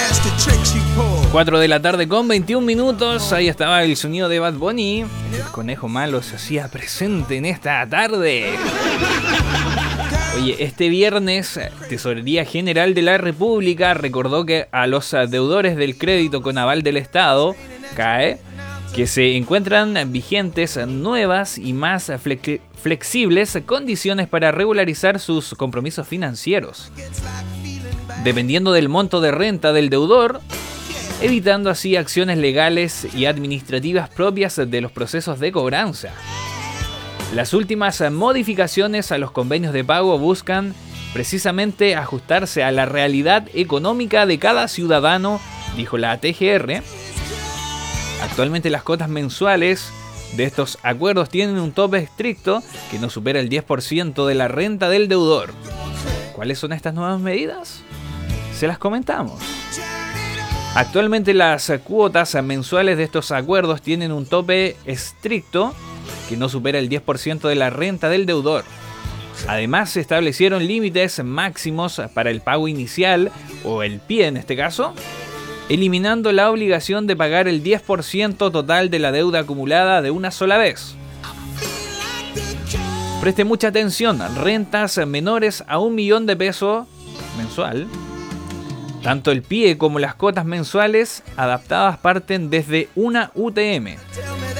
4 de la tarde con 21 minutos. Ahí estaba el sonido de Bad Bunny. El conejo malo se hacía presente en esta tarde. Oye, este viernes, Tesorería General de la República recordó que a los deudores del crédito con aval del Estado, CAE, que se encuentran vigentes nuevas y más flexibles condiciones para regularizar sus compromisos financieros, dependiendo del monto de renta del deudor, evitando así acciones legales y administrativas propias de los procesos de cobranza. Las últimas modificaciones a los convenios de pago buscan precisamente ajustarse a la realidad económica de cada ciudadano, dijo la TGR. Actualmente las cuotas mensuales de estos acuerdos tienen un tope estricto que no supera el 10% de la renta del deudor. ¿Cuáles son estas nuevas medidas? Se las comentamos. Actualmente las cuotas mensuales de estos acuerdos tienen un tope estricto que no supera el 10% de la renta del deudor. Además, se establecieron límites máximos para el pago inicial, o el PIE en este caso, eliminando la obligación de pagar el 10% total de la deuda acumulada de una sola vez. Preste mucha atención, rentas menores a 1 millón de pesos mensual. Tanto el PIE como las cuotas mensuales adaptadas parten desde una UTM.